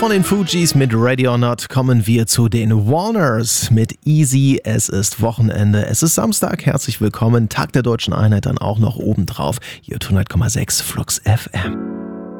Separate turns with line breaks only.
von den Fugees mit Ready or Not kommen wir zu den Warners mit Easy. Es ist Wochenende, es ist Samstag, herzlich willkommen, Tag der Deutschen Einheit dann auch noch obendrauf. Hier 100,6 Flux FM.